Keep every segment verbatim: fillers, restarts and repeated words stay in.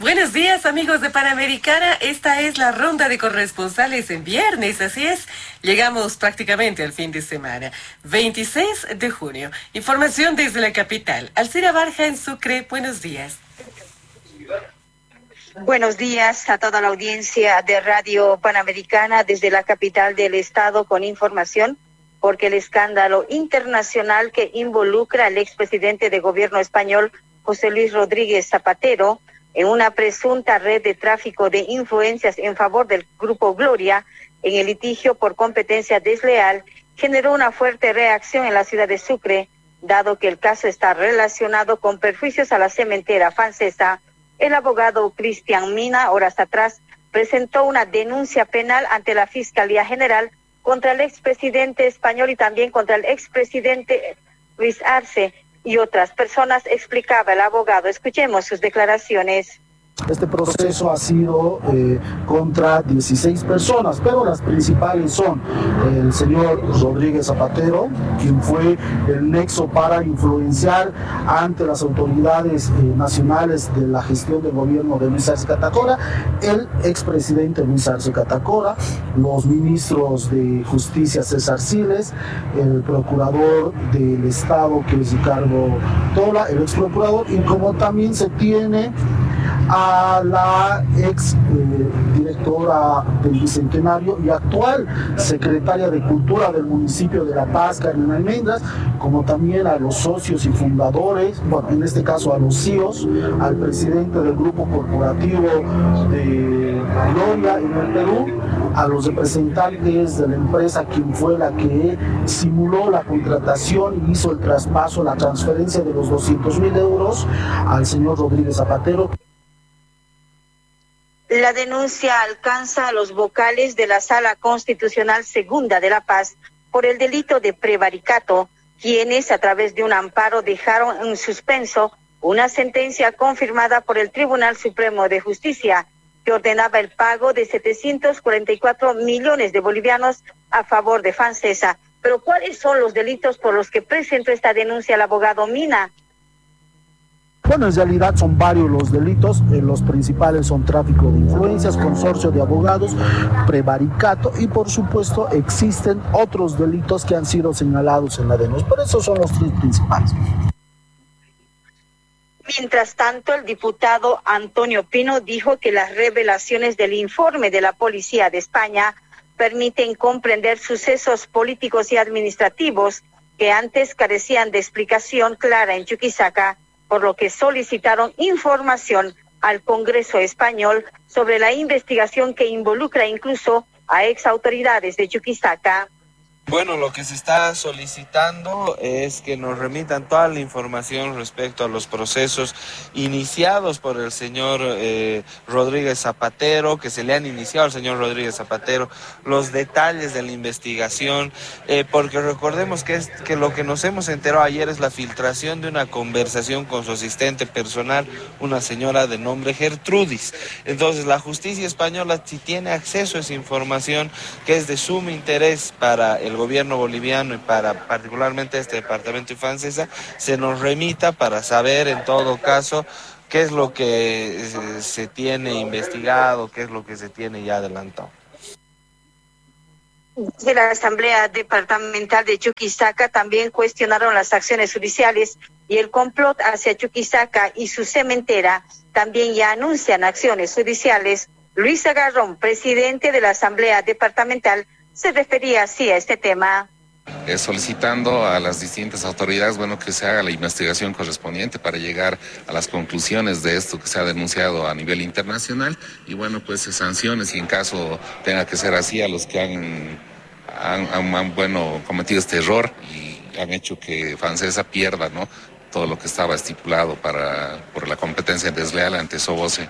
Buenos días, amigos de Panamericana. Esta es la ronda de corresponsales en viernes, así es. Llegamos prácticamente al fin de semana. veintiséis de junio. Información desde la capital. Alcira Barja en Sucre, buenos días. Buenos días a toda la audiencia de Radio Panamericana desde la capital del estado con información, porque el escándalo internacional que involucra al expresidente de gobierno español, José Luis Rodríguez Zapatero, en una presunta red de tráfico de influencias en favor del Grupo Gloria, en el litigio por competencia desleal, generó una fuerte reacción en la ciudad de Sucre, dado que el caso está relacionado con perjuicios a la cementera francesa. El abogado Cristian Mina, horas atrás, presentó una denuncia penal ante la Fiscalía General contra el expresidente español y también contra el expresidente Luis Arce y otras personas, explicaba el abogado. Escuchemos sus declaraciones. Este proceso ha sido eh, contra dieciséis personas, pero las principales son el señor Rodríguez Zapatero, quien fue el nexo para influenciar ante las autoridades eh, nacionales de la gestión del gobierno de Luis Arce Catacora, el expresidente Luis Arce Catacora, los ministros de Justicia César Siles, el procurador del Estado que es Ricardo Tola, el ex procurador, y como también se tiene a la ex eh, directora del Bicentenario y actual secretaria de Cultura del municipio de La Paz, Carmen Almendras, como también a los socios y fundadores, bueno, en este caso a los C E Os, al presidente del grupo corporativo de Gloria en el Perú, a los representantes de la empresa, quien fue la que simuló la contratación y hizo el traspaso, la transferencia de los doscientos mil euros al señor Rodríguez Zapatero. La denuncia alcanza a los vocales de la Sala Constitucional Segunda de La Paz por el delito de prevaricato, quienes a través de un amparo dejaron en suspenso una sentencia confirmada por el Tribunal Supremo de Justicia que ordenaba el pago de setecientos cuarenta y cuatro millones de bolivianos a favor de Francesa. Pero ¿cuáles son los delitos por los que presentó esta denuncia el abogado Mina? Bueno, en realidad son varios los delitos, eh, los principales son tráfico de influencias, consorcio de abogados, prevaricato y por supuesto existen otros delitos que han sido señalados en la denuncia, pero esos son los tres principales. Mientras tanto, el diputado Antonio Pino dijo que las revelaciones del informe de la Policía de España permiten comprender sucesos políticos y administrativos que antes carecían de explicación clara en Chuquisaca, por lo que solicitaron información al Congreso español sobre la investigación que involucra incluso a exautoridades de Chuquisaca. Bueno, lo que se está solicitando es que nos remitan toda la información respecto a los procesos iniciados por el señor eh, Rodríguez Zapatero, que se le han iniciado al señor Rodríguez Zapatero, los detalles de la investigación, eh, porque recordemos que, es, que lo que nos hemos enterado ayer es la filtración de una conversación con su asistente personal, una señora de nombre Gertrudis. Entonces, la justicia española, si tiene acceso a esa información, que es de sumo interés para el gobierno boliviano y para particularmente este departamento y Francesa, se nos remita para saber en todo caso qué es lo que se, se tiene investigado, qué es lo que se tiene ya adelantado. De la Asamblea Departamental de Chuquisaca también cuestionaron las acciones judiciales y el complot hacia Chuquisaca y su cementera. También ya anuncian acciones judiciales. Luis Agarrón, presidente de la Asamblea Departamental, se refería así a este tema. Eh, solicitando a las distintas autoridades, bueno, que se haga la investigación correspondiente para llegar a las conclusiones de esto que se ha denunciado a nivel internacional y bueno, pues sanciones y en caso tenga que ser así a los que han, han, han, han bueno, cometido este error y han hecho que Francesa pierda, ¿no?, todo lo que estaba estipulado para por la competencia desleal ante Soboce.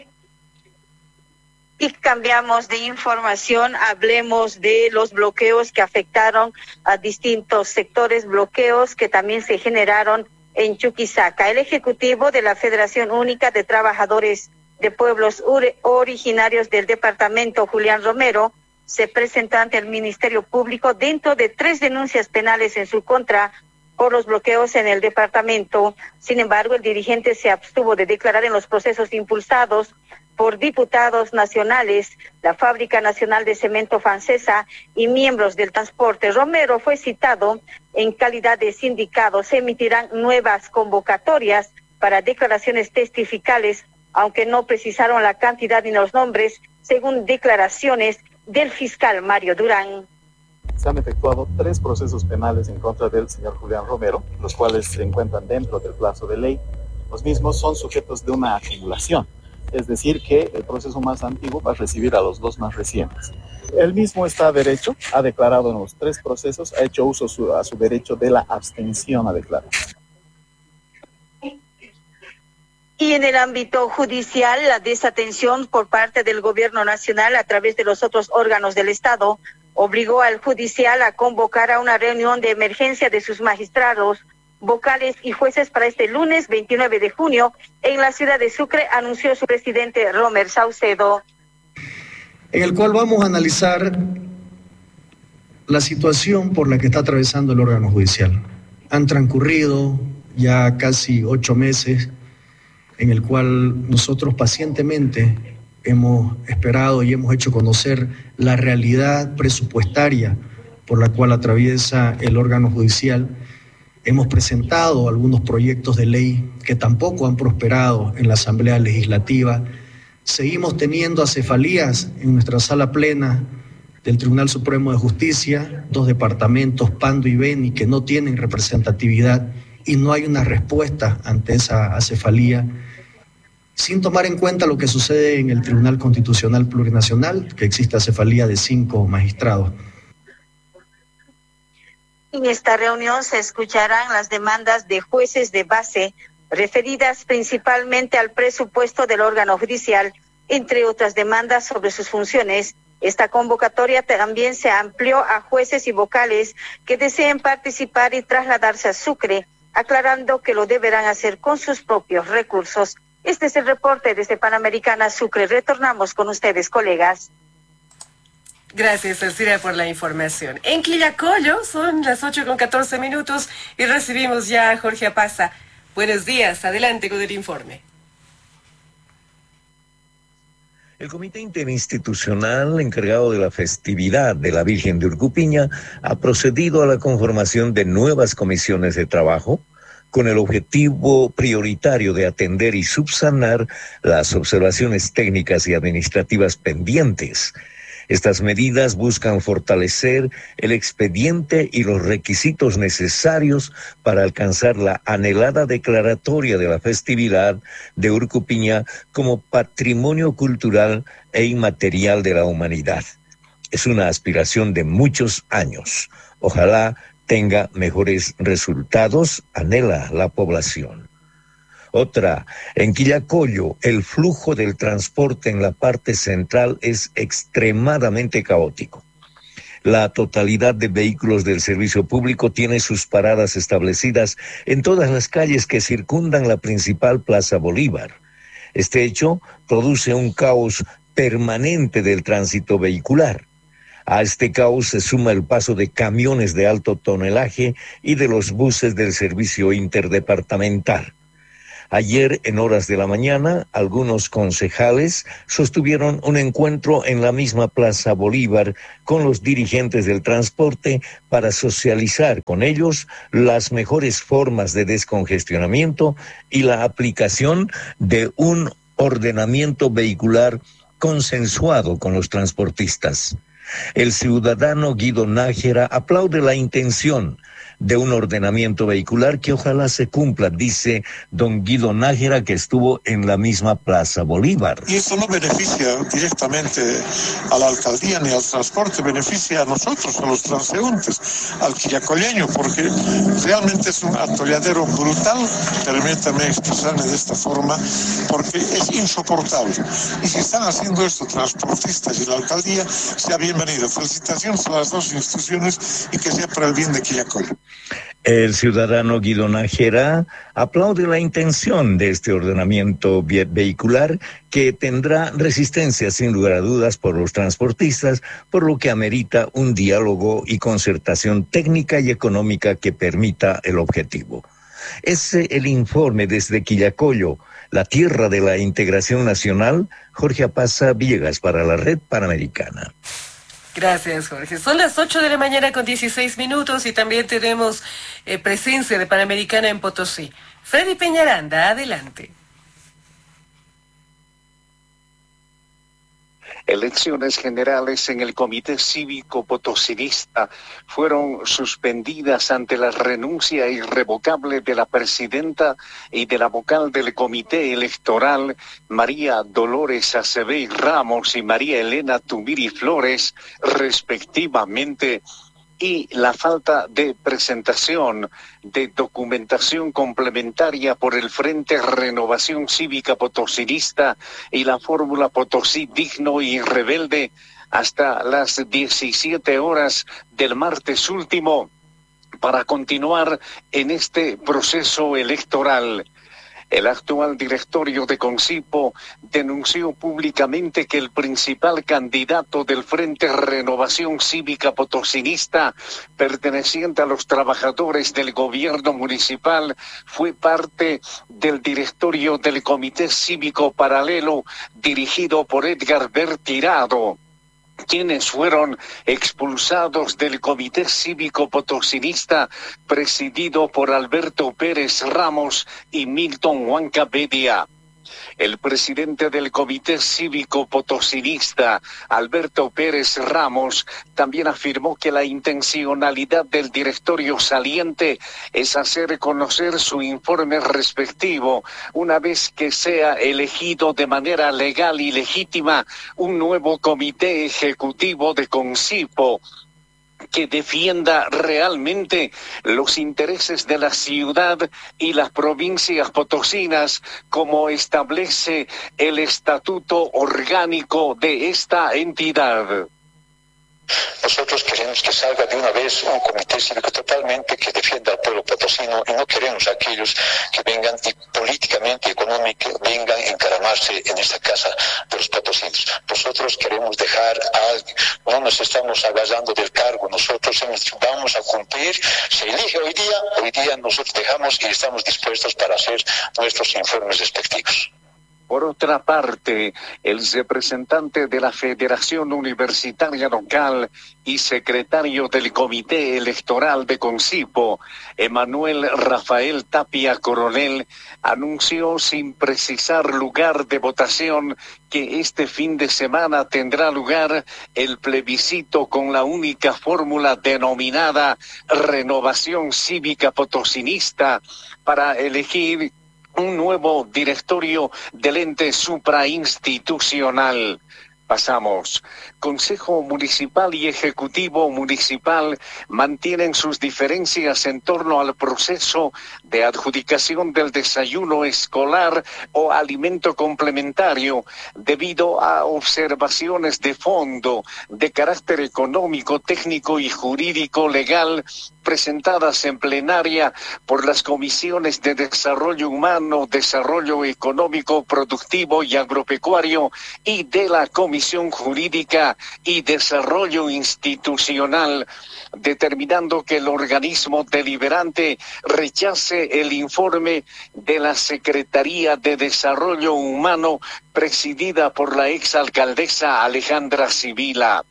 Y cambiamos de información, hablemos de los bloqueos que afectaron a distintos sectores, bloqueos que también se generaron en Chuquisaca. El ejecutivo de la Federación Única de Trabajadores de Pueblos Originarios del departamento, Julián Romero, se presentó ante el Ministerio Público dentro de tres denuncias penales en su contra por los bloqueos en el departamento. Sin embargo, el dirigente se abstuvo de declarar en los procesos impulsados por diputados nacionales, la Fábrica Nacional de Cemento Francesa y miembros del transporte. Romero fue citado en calidad de sindicado. Se emitirán nuevas convocatorias para declaraciones testificales, aunque no precisaron la cantidad ni los nombres, según declaraciones del fiscal Mario Durán. Se han efectuado tres procesos penales en contra del señor Julián Romero, los cuales se encuentran dentro del plazo de ley. Los mismos son sujetos de una acumulación, es decir, que el proceso más antiguo va a recibir a los dos más recientes. Él mismo está a derecho, ha declarado en los tres procesos, ha hecho uso su, a su derecho de la abstención a declarar. Y en el ámbito judicial, la desatención por parte del gobierno nacional a través de los otros órganos del Estado obligó al judicial a convocar a una reunión de emergencia de sus magistrados, vocales y jueces para este lunes veintinueve de junio en la ciudad de Sucre, anunció su presidente Romer Saucedo. En el cual vamos a analizar la situación por la que está atravesando el órgano judicial. Han transcurrido ya casi ocho meses en el cual nosotros pacientemente hemos esperado y hemos hecho conocer la realidad presupuestaria por la cual atraviesa el órgano judicial. Hemos presentado algunos proyectos de ley que tampoco han prosperado en la Asamblea Legislativa. Seguimos teniendo acefalías en nuestra sala plena del Tribunal Supremo de Justicia, dos departamentos, Pando y Beni, que no tienen representatividad y no hay una respuesta ante esa acefalía, sin tomar en cuenta lo que sucede en el Tribunal Constitucional Plurinacional, que existe acefalía de cinco magistrados. En esta reunión se escucharán las demandas de jueces de base, referidas principalmente al presupuesto del órgano judicial, entre otras demandas sobre sus funciones. Esta convocatoria también se amplió a jueces y vocales que deseen participar y trasladarse a Sucre, aclarando que lo deberán hacer con sus propios recursos. Este es el reporte desde Panamericana Sucre. Retornamos con ustedes, colegas. Gracias, Alcira, por la información. En Quillacollo son las ocho con catorce minutos y recibimos ya a Jorge Apaza. Buenos días, adelante con el informe. El Comité Interinstitucional encargado de la festividad de la Virgen de Urcupiña ha procedido a la conformación de nuevas comisiones de trabajo con el objetivo prioritario de atender y subsanar las observaciones técnicas y administrativas pendientes. Estas medidas buscan fortalecer el expediente y los requisitos necesarios para alcanzar la anhelada declaratoria de la festividad de Urcupiña como patrimonio cultural e inmaterial de la humanidad. Es una aspiración de muchos años. Ojalá tenga mejores resultados, anhela la población. Otra, en Quillacollo, el flujo del transporte en la parte central es extremadamente caótico. La totalidad de vehículos del servicio público tiene sus paradas establecidas en todas las calles que circundan la principal Plaza Bolívar. Este hecho produce un caos permanente del tránsito vehicular. A este caos se suma el paso de camiones de alto tonelaje y de los buses del servicio interdepartamental. Ayer, en horas de la mañana, algunos concejales sostuvieron un encuentro en la misma Plaza Bolívar con los dirigentes del transporte para socializar con ellos las mejores formas de descongestionamiento y la aplicación de un ordenamiento vehicular consensuado con los transportistas. El ciudadano Guido Nájera aplaude la intención de un ordenamiento vehicular que ojalá se cumpla, dice don Guido Nájera, que estuvo en la misma Plaza Bolívar. Y eso no beneficia directamente a la alcaldía ni al transporte, beneficia a nosotros, a los transeúntes, al quillacolleño, porque realmente es un atolladero brutal, permítame expresarme de esta forma, porque es insoportable. Y si están haciendo esto transportistas y la alcaldía, sea bienvenido. Felicitaciones a las dos instituciones y que sea para el bien de Quillacollo. El ciudadano Guido Nájera aplaude la intención de este ordenamiento ve- vehicular que tendrá resistencia sin lugar a dudas por los transportistas, por lo que amerita un diálogo y concertación técnica y económica que permita el objetivo. Es el informe desde Quillacollo, la tierra de la integración nacional. Jorge Apaza Villegas para la Red Panamericana. Gracias, Jorge. Son las ocho de la mañana con dieciséis minutos y también tenemos eh, presencia de Panamericana en Potosí. Freddy Peñaranda, adelante. Elecciones generales en el Comité Cívico Potosinista fueron suspendidas ante la renuncia irrevocable de la presidenta y de la vocal del Comité Electoral, María Dolores Acebey Ramos y María Elena Tumiri Flores, respectivamente, y la falta de presentación de documentación complementaria por el Frente Renovación Cívica Potosinista y la Fórmula Potosí Digno y Rebelde hasta las diecisiete horas del martes último para continuar en este proceso electoral. El actual directorio de Concipo denunció públicamente que el principal candidato del Frente Renovación Cívica Potosinista, perteneciente a los trabajadores del gobierno municipal, fue parte del directorio del Comité Cívico Paralelo dirigido por Edgar Bertirado, quienes fueron expulsados del Comité Cívico Potosinista presidido por Alberto Pérez Ramos y Milton Huancabedia. El presidente del Comité Cívico Potosinista, Alberto Pérez Ramos, también afirmó que la intencionalidad del directorio saliente es hacer conocer su informe respectivo una vez que sea elegido de manera legal y legítima un nuevo comité ejecutivo de Concipo que defienda realmente los intereses de la ciudad y las provincias potosinas, como establece el estatuto orgánico de esta entidad. Nosotros queremos que salga de una vez un comité cívico totalmente que defienda al pueblo potosino y no queremos a aquellos que vengan y políticamente y económicamente vengan a encaramarse en esta casa de los potosinos. Nosotros queremos dejar a, no nos estamos agarrando del cargo, nosotros hemos dicho, vamos a cumplir, se elige hoy día, hoy día nosotros dejamos y estamos dispuestos para hacer nuestros informes respectivos. Por otra parte, el representante de la Federación Universitaria Local y secretario del Comité Electoral de Concipo, Emanuel Rafael Tapia Coronel, anunció sin precisar lugar de votación que este fin de semana tendrá lugar el plebiscito con la única fórmula denominada Renovación Cívica Potosinista para elegir un nuevo directorio del ente suprainstitucional. Pasamos. Consejo Municipal y Ejecutivo Municipal mantienen sus diferencias en torno al proceso de adjudicación del desayuno escolar o alimento complementario debido a observaciones de fondo de carácter económico, técnico y jurídico legal presentadas en plenaria por las comisiones de Desarrollo Humano, Desarrollo Económico, Productivo y Agropecuario y de la Comisión Jurídica y Desarrollo Institucional, determinando que el organismo deliberante rechace el informe de la Secretaría de Desarrollo Humano presidida por la exalcaldesa Alejandra Sibila.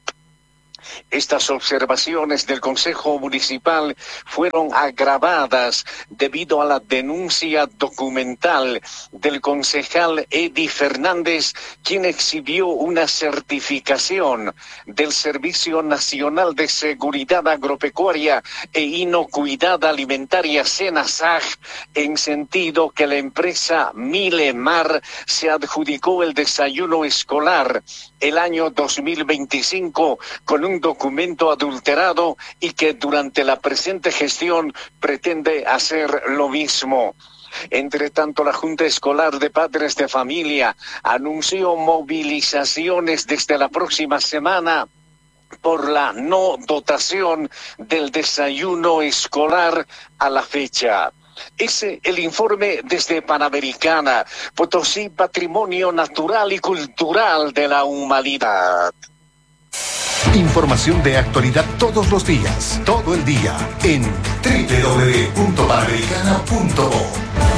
Estas observaciones del Consejo Municipal fueron agravadas debido a la denuncia documental del concejal Eddie Fernández, quien exhibió una certificación del Servicio Nacional de Seguridad Agropecuaria e Inocuidad Alimentaria SENASAG, en sentido que la empresa Milemar se adjudicó el desayuno escolar el año dos mil veinticinco con un documento adulterado y que durante la presente gestión pretende hacer lo mismo. Entre tanto, la Junta Escolar de Padres de Familia anunció movilizaciones desde la próxima semana por la no dotación del desayuno escolar a la fecha. Es el informe desde Panamericana, Potosí, patrimonio natural y cultural de la humanidad. Información de actualidad todos los días, todo el día, en doble u doble u doble u punto panamericana punto co.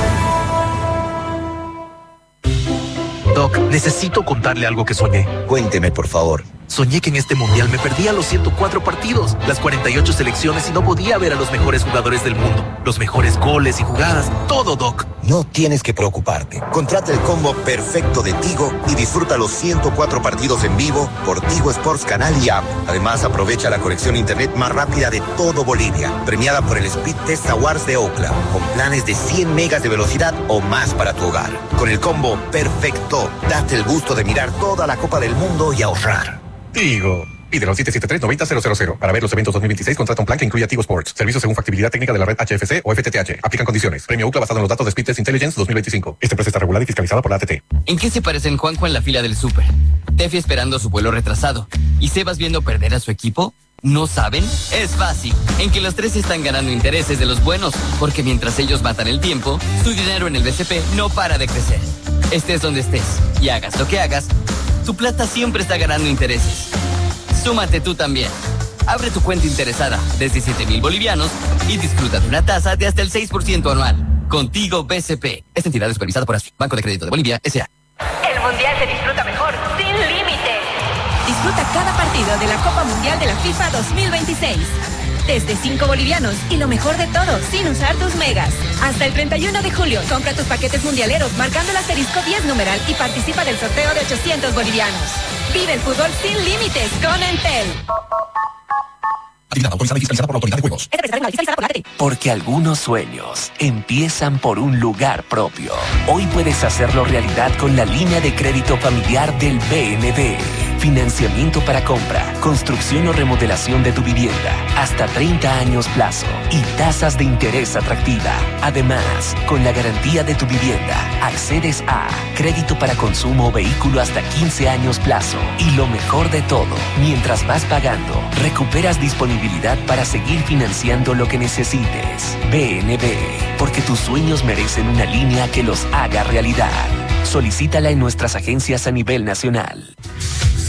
Doc, necesito contarle algo que soñé. Cuénteme, por favor. Soñé que en este mundial me perdía los ciento cuatro partidos, las cuarenta y ocho selecciones y no podía ver a los mejores jugadores del mundo, los mejores goles y jugadas, todo, Doc. No tienes que preocuparte. Contrata el combo perfecto de Tigo y disfruta los ciento cuatro partidos en vivo por Tigo Sports Canal y App. Además, aprovecha la conexión a internet más rápida de todo Bolivia, premiada por el Speed Test Awards de Ookla, con planes de cien megas de velocidad o más para tu hogar. Con el combo perfecto, date el gusto de mirar toda la Copa del Mundo y ahorrar. Tigo. Pídelo al siete siete tres, nueve cero cero cero. Para ver los eventos dos mil veintiséis, contrata un plan que incluya Tigo Sports. Servicios según factibilidad técnica de la red H F C o F T T H. Aplican condiciones. Premio Ookla basado en los datos de Speed Test Intelligence dos mil veinticinco. Esta empresa está regulada y fiscalizada por la A T T. ¿En qué se parecen Juanjo en la fila del súper? Tefi esperando su vuelo retrasado y Sebas viendo perder a su equipo? ¿No saben? Es fácil. En que los tres están ganando intereses de los buenos, porque mientras ellos matan el tiempo, su dinero en el B C P no para de crecer. Estés donde estés y hagas lo que hagas, tu plata siempre está ganando intereses. Súmate tú también. Abre tu cuenta interesada desde siete mil bolivianos y disfruta de una tasa de hasta el seis por ciento anual. Contigo B C P. Esta entidad es supervisada por A S F I, Banco de Crédito de Bolivia, S A El Mundial se disfruta mejor, sin límites. Disfruta cada partido de la Copa Mundial de la FIFA dos mil veintiséis. Desde cinco bolivianos y lo mejor de todo, sin usar tus megas. Hasta el treinta y uno de julio, compra tus paquetes mundialeros marcando el asterisco diez numeral y participa del sorteo de ochocientos bolivianos. Vive el fútbol sin límites con Entel. Actividad autorizada y fiscalizada por la Autoridad de Juegos. Esta presentación es fiscalizada por la A T T. Porque algunos sueños empiezan por un lugar propio. Hoy puedes hacerlo realidad con la línea de crédito familiar del B N D. Financiamiento para compra, construcción o remodelación de tu vivienda, hasta treinta años plazo y tasas de interés atractiva. Además, con la garantía de tu vivienda, accedes a crédito para consumo o vehículo hasta quince años plazo. Y lo mejor de todo, mientras vas pagando, recuperas disponibilidad para seguir financiando lo que necesites. B N B, porque tus sueños merecen una línea que los haga realidad. Solicítala en nuestras agencias a nivel nacional.